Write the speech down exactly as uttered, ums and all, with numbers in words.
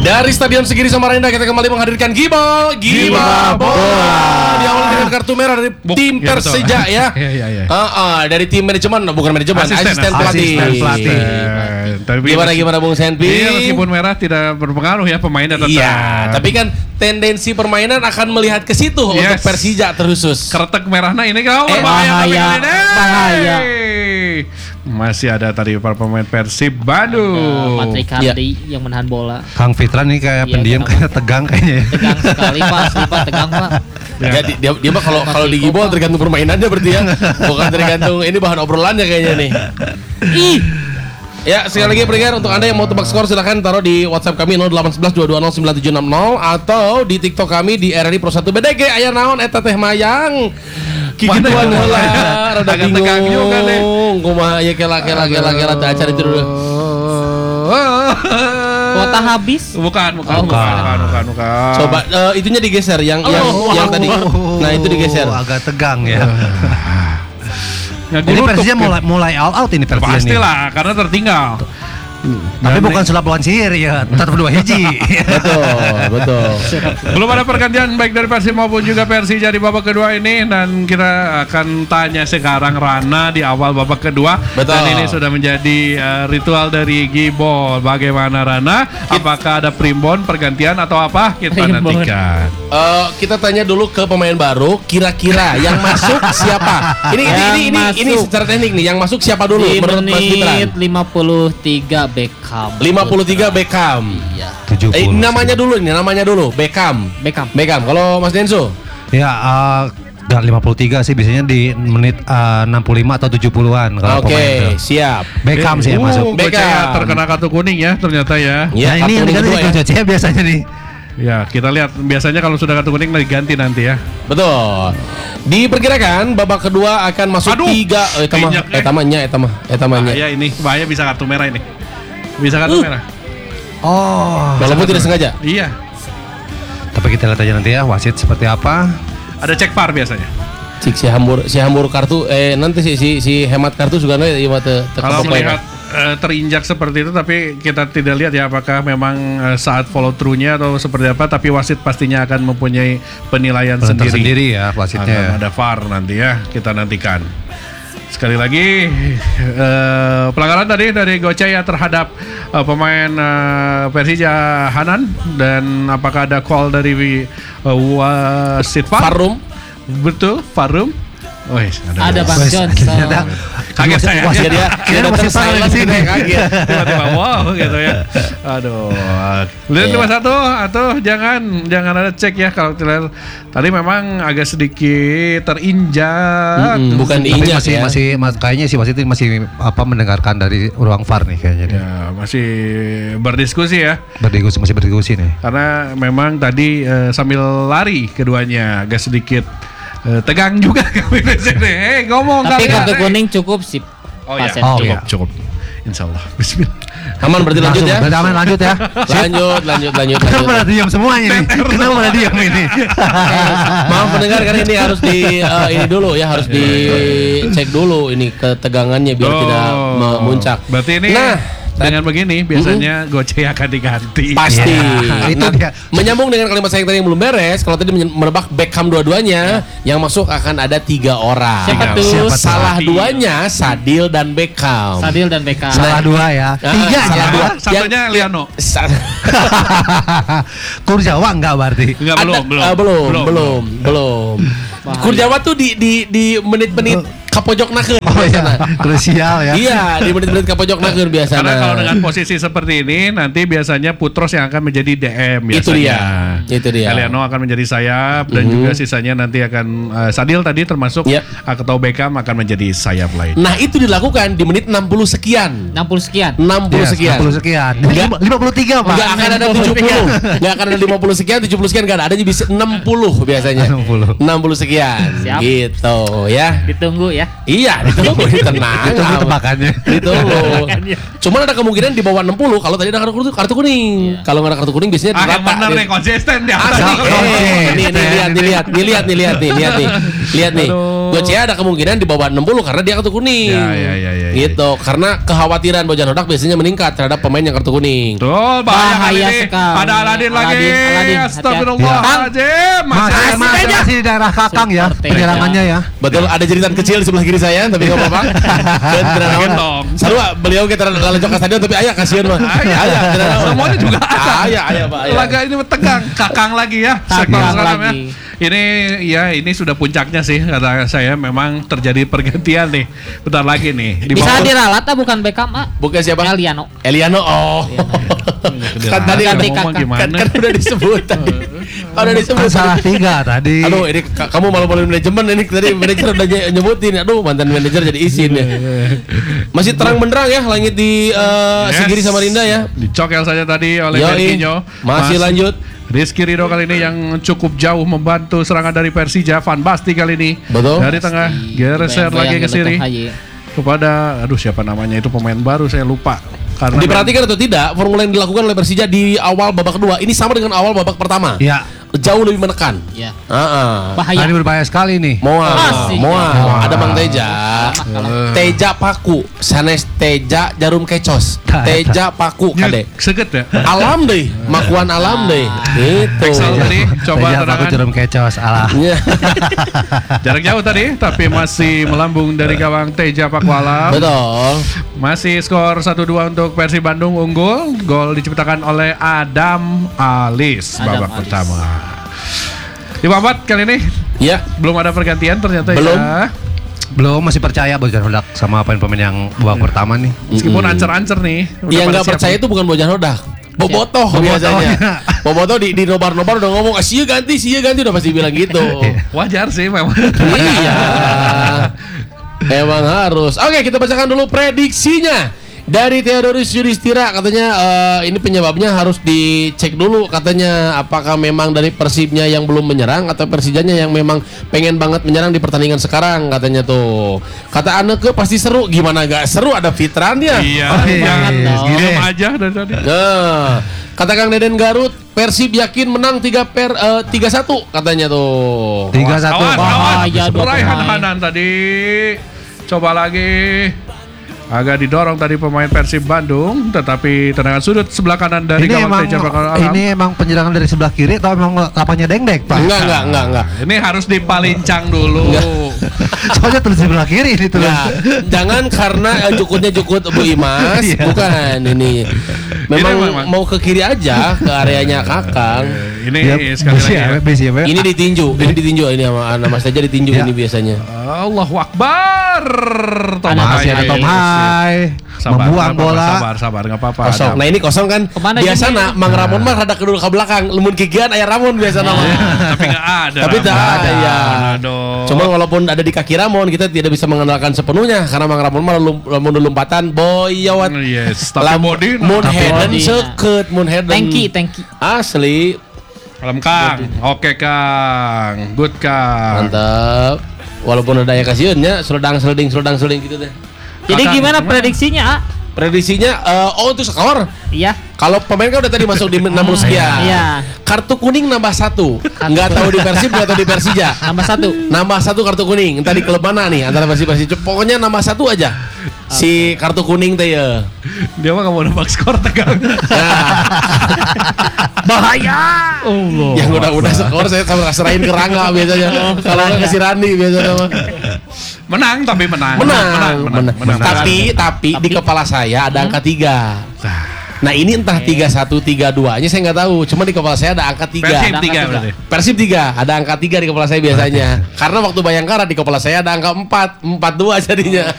Dari Stadion Segiri Samarinda kita kembali menghadirkan Gibol Gibol Bola. Diawali dengan kartu merah dari Buk, tim ya Persija ya. Iya iya iya. Uh, uh, dari tim manajemen, bukan manajemen, asisten, asisten pelatih. Asisten pelatih. Tapi Gimana gimana Bung Senpi? Iya, meskipun merah tidak berpengaruh ya pemainnya tetap. Iya, tapi kan tendensi permainan akan melihat ke situ Yes. untuk Persija terusus. Kretek merahnya ini kau Eh, bahaya, bahaya. Masih ada tadi para pemain Persib Bandung. Patrick Hardy yang menahan bola. Kang Fitran nih kayak Iya, pendiam, kenapa? kayak tegang kayaknya. Tegang sekali Pak, asli Pak, tegang Pak. Ya. Jadi dia dia mah kalau kalau di Gibol tergantung permainannya berarti ya. Bukan tergantung ini bahan obrolannya kayaknya nih. Ih. Ya, sekali lagi peringkat untuk Anda yang mau tebak skor silahkan taruh di WhatsApp kami nol delapan satu satu dua dua nol sembilan tujuh enam nol atau di TikTok kami di R R I Pro satu B D G aya naon eta teh mayang. Kiki tuan heula rada Agak tegang juga deh. bingung. Kumaha ieu kela kela kela kela teh acara itu dulu. Kuota habis. Bukan, bukan, Oh, bukan, bukan. bukan, bukan, bukan. Coba eh, itunya digeser yang yang Oh, yang tadi. Nah, itu digeser. Oh, agak tegang ya. Ya, Ini dulu Persija tuh- mulai mulai all out ini Persija nih. Pastilah, karena tertinggal. Tapi Dan- bukan sulap lawan sihir ya, tetap dua hiji. Betul, betul. Belum ada pergantian baik dari Persib maupun juga Persija di babak kedua ini, dan kita akan tanya sekarang Rana di awal babak kedua. Betul. Dan ini sudah menjadi uh, ritual dari Gibol. Bagaimana Rana? Apakah ada primbon pergantian atau apa? Kita Primbon. nantikan. Eh, kita tanya dulu ke pemain baru, kira-kira yang masuk siapa? Ini ini Yang ini ini, ini masuk. secara teknik nih, yang masuk siapa dulu Di menurut Mas Fitran? menit lima puluh tiga Beckham. lima puluh tiga Beckham. Iya. tujuh Eh, puluh. namanya dulu nih, namanya dulu Beckham. Beckham. Beckham. Kalau Mas Denso? Ya, uh, dan lima puluh tiga sih biasanya di menit uh, enam puluh lima atau tujuh puluhan kalau Oke, pemain itu. siap. Beckham sih yang Uh, masuk. Beckham Beckham. terkena kartu kuning ya ternyata ya. Ya, Nah, ini yang kartu diganti kedua di ya. Coach ya biasanya nih. Ya, kita lihat biasanya kalau sudah kartu kuning diganti nanti ya. Betul. Diperkirakan babak kedua akan masuk Aduh, tiga eh tamah minyak, eh. eh tamahnya eh tamah eh tamahnya. Bahaya ini, bahaya bisa kartu merah ini. Bisa kartu Uh. merah. Oh. Walaupun tidak sengaja. Iya. Tapi kita lihat aja nanti ya wasit seperti apa. Ada cek V A R biasanya. Cik si hambur si hambur kartu eh nanti si si, si hemat kartu juga nih ieu mah teu teu Kalau kepoe. melihat eh, terinjak seperti itu, tapi kita tidak lihat ya apakah memang eh, saat follow through-nya atau seperti apa, tapi wasit pastinya akan mempunyai penilaian Penentu sendiri. sendiri ya Akan wasitnya. ada V A R nanti ya, kita nantikan. Sekali lagi eh, pelanggaran tadi dari Gocaya terhadap eh, pemain eh, Persija Hanan, dan apakah ada call dari eh, wasit V A R? Farum. Betul, Farum. Oh, yes, Ada Bang Wes, Johnson. ternyata Kaget saya. wasit dia kira dia wasit silent silent gitu sini. ya, kaget. Tiba-tiba wow gitu ya. Aduh. Lihat Iya. cuma satu atau jangan jangan ada cek ya kalau terlihat tadi memang agak sedikit terinjak. Mm-mm, bukan Tapi diinjak masih ya. masih mas- kayaknya si wasit ini masih apa mendengarkan dari ruang V A R nih kayaknya dia. Ya, masih berdiskusi ya. Berdiskusi masih berdiskusi nih. Karena memang tadi eh, sambil lari keduanya agak sedikit eh, tegang juga kami di sini. Eh ngomong Tapi kalian, kartu eh. kuning cukup sih. Oh ya, Pasien. Oh, cukup, iya. cukup. Insya Allah. Bismillah. Aman berarti lanjut ya. Langsung, aman, lanjut ya. Lanjut, lanjut, lanjut, Kenapa lanjut. pada diam semuanya nih? Kenapa pada diam ini? Maaf pendengar karena ini harus di eh, ini dulu ya, harus dicek dulu ini ketegangannya biar Oh, tidak memuncak. Berarti ini Nah, dengan begini biasanya Gocek akan diganti. pasti. Ya, itu Nah, dia. menyambung dengan kalimat saya yang tadi yang belum beres, kalau tadi menye- menebak Beckham dua-duanya, yang masuk akan ada tiga orang. Siapa tuh? Siapa tuh? Salah Sadil. duanya Sadil dan Beckham. Sadil dan Beckham. Salah dua ya. Ah, Tiga salah ya. dua. Satunya Liano. Sa- Kurjawa enggak berarti? Enggak, Ada- belum, belum. ah, belum, belum, belum. Bahaya. Kurjawa tuh di di di menit-menit kapojok nakeun Oh iya, biasana. krusial ya. Iya, di menit-menit kapojok nakeun biasana. Karena kalau dengan posisi seperti ini nanti biasanya Putros yang akan menjadi D M biasanya. Itu dia. Itu dia. Eliano akan menjadi sayap dan Mhm. juga sisanya nanti akan eh, Sadil tadi termasuk Yep. atau Beckham akan menjadi sayap lain. Nah, itu dilakukan di menit enam puluh sekian. enam puluh sekian. enam puluh Yes, sekian. enam puluh sekian. Enggak. lima puluh tiga, Pak. Enggak akan ada tujuh puluh. Enggak akan ada lima puluh sekian, tujuh puluh sekian enggak ada. Adanya bisa enam puluh biasanya. enam puluh. enam puluh sekian. Siap. Gitu ya. Ditunggu ya. Iya, ditunggu, tenang. Ditunggu tebakannya. Ditunggu. Cuman ada kemungkinan di bawah enam puluh kalau tadi ada kartu, kartu kuning. Kalau nggak ada kartu kuning biasanya Ah, yang dirata. benar Di- nih konsisten di Asli, atas. eh, nih, nih, lihat, nih, lihat, nih, lihat, nih, lihat, nih, lihat nih, lihat nih. Aduh. Goce ada kemungkinan di bawah enam puluh karena dia kartu kuning. Ya, ya, ya, ya, gitu. Karena kekhawatiran Bojan Hodak biasanya meningkat terhadap pemain yang kartu kuning. Betul, bahaya, kali Bahaya ini. sekali. Ada Aladin lagi. Aladin, Aladin. Astagfirullahaladzim. Masih, Masih masih, masih di daerah Kakang ya, Super penyerangannya ya. Betul, ada jeritan kecil di sebelah kiri saya, tapi nggak apa-apa. Dan tidak naon. Gendong. Sarua beliau kita lalajok ke stadion tapi ayah kasihan mah. Ayah, Ayah, tidak naon. semuanya juga ada. Ayah, ayah, Pak. Ayah. Laga ini tegang, kakang lagi ya. Kakang Sektor sekarang ya. lagi. Ini ya ini sudah puncaknya sih kata saya, memang terjadi pergantian nih. Bentar lagi nih. Di Bisa bawah- diralat ah bukan Beckham ah. Bukan siapa? Eliano. Eliano. Oh. kan tadi kan, Ganti ngomong kakak. gimana? kan, kan udah disebut tadi. Kan udah disebut. Kan salah tiga tadi. Aduh, ini ka- kamu malu maluin manajemen ini tadi manajer udah ny- nyebutin. Aduh, mantan manajer jadi izin ya. Masih terang benderang ya langit di uh, Yes. Sigiri Samarinda ya. Dicokel saja tadi oleh Yoi. Berginho. Masih lanjut. Rizky Ridho kali ini yang cukup jauh membantu serangan dari Persija. Van Basti kali ini Betul. dari tengah geser Bayang-bayang lagi ke gitu, sini Haji. kepada aduh siapa namanya itu pemain baru saya lupa karena Diperhatikan atau tidak, formula yang dilakukan oleh Persija di awal babak kedua ini sama dengan awal babak pertama. Ya. Jauh lebih menekan. Ya. Ah, Bahaya. Tadi berbahaya sekali nih. Moa, Asik. Moa, Moa. ada Bang Teja, Teja Paku, sanes Teja Jarum Kecos, Teja Paku kade. seget ya. Alam deh, makuan alam deh, gitu. Excel tadi coba Teja Paku tendangan Jarum Kecos alah. Iya. jarak jauh tadi tapi masih melambung dari gawang Teja Pakualam. Betul. Masih skor satu dua untuk Persib Bandung unggul. Gol diciptakan oleh Adam Alis Adam babak Alis. pertama. Di babak kali ini Ya, belum ada pergantian ternyata Belum. ya. Belum masih percaya Bojan Hodak sama pemain-pemain yang babak pertama nih. Meskipun Mm-mm. ancer-ancer nih. udah yang pada nggak siap percaya nih. itu bukan Bojan Hodak. Bobotoh Bobotoh, biasanya. ya. Bobotoh di, di nobar-nobar udah ngomong, ah, sia ganti, sia ganti udah pasti bilang gitu. Wajar sih memang. Iya. Emang harus. Oke, kita bacakan dulu prediksinya. Dari Theodorus Yudhistira katanya eh, ini penyebabnya harus dicek dulu katanya apakah memang dari Persibnya yang belum menyerang atau Persijanya yang memang pengen banget menyerang di pertandingan sekarang katanya tuh. Kata Aneke pasti seru, gimana gak seru ada Fitrannya. Iya, Oke, jangan dong. gini aja dari tadi. Nah, kata Kang Deden Garut, Persib yakin menang tiga per eh, tiga satu katanya tuh. tiga satu. Awas, awas. Bahaya dua Raihan pemain. Hanan tadi. Coba lagi. Agak didorong tadi pemain Persib Bandung, tetapi tendangan sudut sebelah kanan dari Ini gawang emang Teja Pakualam. ini emang penyerangan dari sebelah kiri atau emang lapannya dengdek, Pak? Enggak, enggak, enggak, enggak. Ini harus dipalincang dulu. Soalnya terus sebelah kiri ini tuh. Ya, jangan karena eh, jukutnya jukut Bu Imas, Iya. bukan ini. Memang Ini memang. mau ke kiri aja ke areanya Kakang. Ini Ya, sekali besi lagi. ya, Ya. besi ya, Pak. Ini ditinju, ini ditinju ini sama anak Mas Teja ditinju Ya. ini biasanya. Allahu Akbar. Tom Ada Masih Hai. ada Tom Hai Sabar, membuang sabar, bola. Sabar, sabar, nggak apa-apa. Kosong. Adam. Nah ini kosong kan. Kemana Biasana gini? Mang Ramon mah rada kedua ke belakang. Lemun kikian aya Ramon biasa nama. Tapi nggak ada. Tapi Ramon. tak ada ya. Aduh. Cuma walaupun ada di kaki Ramon kita tidak bisa mengandalkan sepenuhnya karena Mang Ramon mah lum- lamun lompatan boyawat. Yes, tapi Lam- body Moon Tapi Hayden body, nah. seket Moon Hayden. Thanky, thanky. Asli. Malam Kang. Oke Kang. Good Kang. Mantap. Walaupun ada yang kasihannya seledang seleding seledang seleding gitu deh. Jadi Kakak, gimana gimana? prediksinya? Ah? Prediksinya eh, oh untuk skor. Iya. Kalau pemain kan udah tadi masuk di enam puluh sekian. Iya. Kartu kuning nambah satu. Enggak tahu di Persib enggak tahu di Persija. Tambah satu. Nambah satu kartu kuning. Entah di klub mana nih antara Persib Persija. Pokoknya nambah satu aja. Si kartu kuning teh ya. Dia mah nggak mau nebak skor tegang. Nah, Bahaya. Allah. yang udah-udah skor saya sama serahin ke Rangga biasanya. Kalau nggak ke si Randi biasanya mah. Menang tapi menang. Menang, menang, menang. Tapi, tapi di kepala saya ada angka tiga. Nah ini entah tiga satu tiga duanya saya nggak tahu. Cuma di kepala saya ada angka tiga. Persib Ada tiga angka berarti. Persib tiga, ada angka tiga di kepala saya biasanya. Karena waktu Bayangkara di kepala saya ada angka empat, empat dua jadinya.